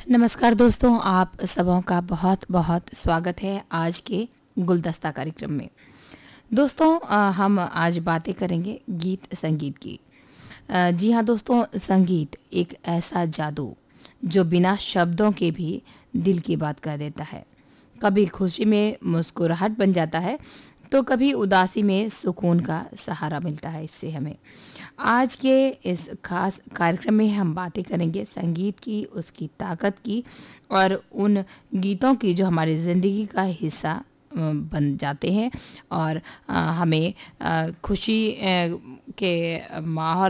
नमस्कार दोस्तों, आप सबों का बहुत बहुत स्वागत है आज के गुलदस्ता कार्यक्रम में। दोस्तों, हम आज बातें करेंगे गीत संगीत की। जी हाँ दोस्तों, संगीत एक ऐसा जादू जो बिना शब्दों के भी दिल की बात कह देता है। कभी खुशी में मुस्कुराहट बन जाता है, तो कभी उदासी में सुकून का सहारा मिलता है इससे हमें। आज के इस खास कार्यक्रम में हम बातें करेंगे संगीत की, उसकी ताकत की और उन गीतों की जो हमारी ज़िंदगी का हिस्सा बन जाते हैं और हमें खुशी के माहौल